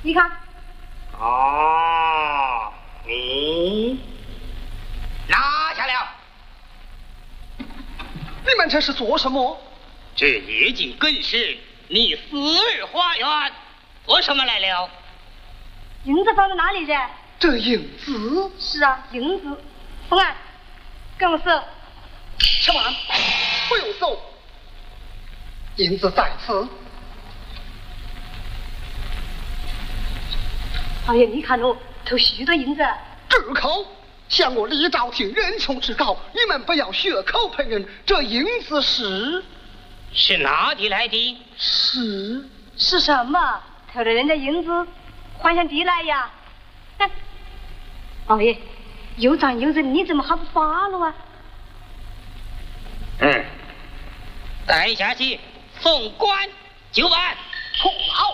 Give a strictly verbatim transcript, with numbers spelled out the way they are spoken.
你看。 哦，你拿下了。 你们这是做什么？ 这夜景更是你私人花园，做什么来了？ 银子放在哪里的？ 这银子？ 是啊，银子。凤安，跟我走。 千万不用走，银子在此。 老爷，你看我偷许多银子。 住口！向我李兆廷恩宠之告，你们不要血口喷人。这银子是是哪里来的？ 是是什么？偷了人家银子，还向地来呀？哼！老爷，有账有人，你怎么还不发了啊？ 嗯，带下去送官就办。 错了。